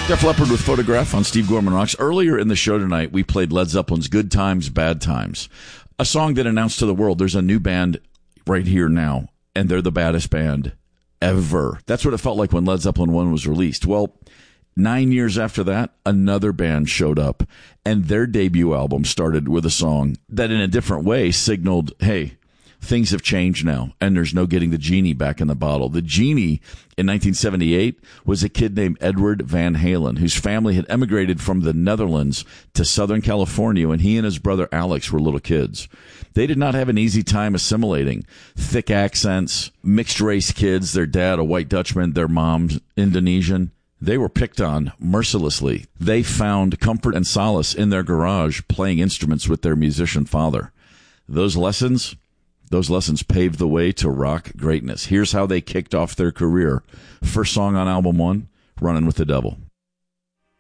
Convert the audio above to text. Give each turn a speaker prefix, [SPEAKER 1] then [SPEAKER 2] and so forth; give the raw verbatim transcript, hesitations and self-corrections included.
[SPEAKER 1] Def Leppard with Photograph on Steve Gorman Rocks. Earlier in the show tonight, we played Led Zeppelin's Good Times, Bad Times, a song that announced to the world there's a new band right here now, and they're the baddest band ever. That's what it felt like when Led Zeppelin one was released. Well, nine years after that, another band showed up, and their debut album started with a song that in a different way signaled, hey, things have changed now, and there's no getting the genie back in the bottle. The genie in nineteen seventy-eight was a kid named Edward Van Halen, whose family had emigrated from the Netherlands to Southern California when he and his brother Alex were little kids. They did not have an easy time assimilating thick accents, mixed race kids, their dad a white Dutchman, their mom Indonesian. They were picked on mercilessly. They found comfort and solace in their garage playing instruments with their musician father. Those lessons... Those lessons paved the way to rock greatness. Here's how they kicked off their career. First song on album one, Running with the Devil.